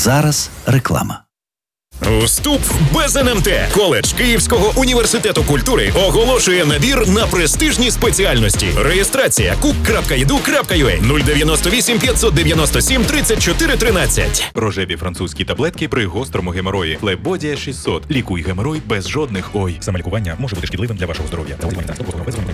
зараз реклама. Вступ без НМТ. Коледж Київського університету культури оголошує набір на престижні спеціальності. Реєстрація cook.edu.ua 098 597 34 13. Рожеві французькі таблетки при гострому геморої. Флебодія 600. Лікуй геморой без жодних ой. Самолікування може бути шкідливим для вашого здоров'я.